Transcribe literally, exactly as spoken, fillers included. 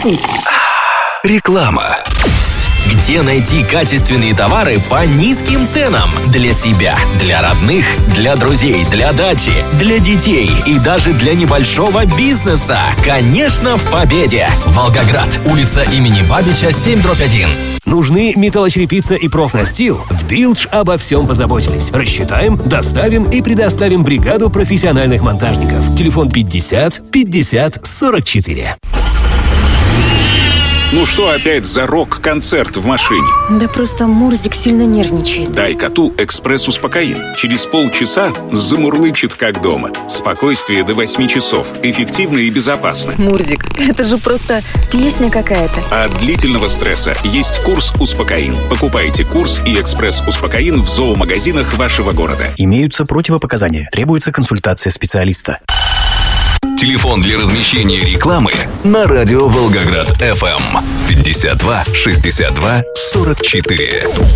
путь. Реклама. Где найти качественные товары по низким ценам? Для себя, для родных, для друзей, для дачи, для детей и даже для небольшого бизнеса. Конечно, в Победе. Волгоград. Улица имени Бабича, семь дробь один. Нужны металлочерепица и профнастил? В Билдж обо всем позаботились. Рассчитаем, доставим и предоставим бригаду профессиональных монтажников. Телефон пятьдесят пятьдесят сорок четыре. Ну что опять за рок-концерт в машине? Да просто Мурзик сильно нервничает. Дай коту экспресс-успокоин. Через полчаса замурлычет как дома. Спокойствие до восьми часов. Эффективно и безопасно. Мурзик, это же просто песня какая-то. От длительного стресса есть курс «Успокоин». Покупайте курс и экспресс-успокоин в зоомагазинах вашего города. Имеются противопоказания. Требуется консультация специалиста. Телефон для размещения рекламы на радио Волгоград эф эм пятьдесят два шестьдесят два сорок четыре.